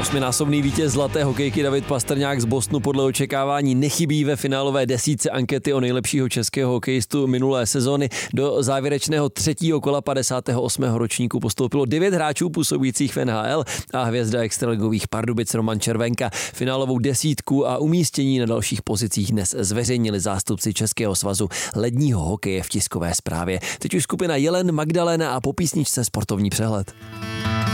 Osminásobný vítěz zlaté hokejky David Pastrňák z Bostonu podle očekávání nechybí ve finálové desítce ankety o nejlepšího českého hokejistu minulé sezony. Do závěrečného třetího kola 58. ročníku postoupilo 9 hráčů působících v NHL a hvězda extraligových Pardubic Roman Červenka. Finálovou desítku a umístění na dalších pozicích dnes zveřejnili zástupci Českého svazu ledního hokeje v tiskové zprávě. Teď už skupina Jelen, Magdalena a po písničce sportovní přehled.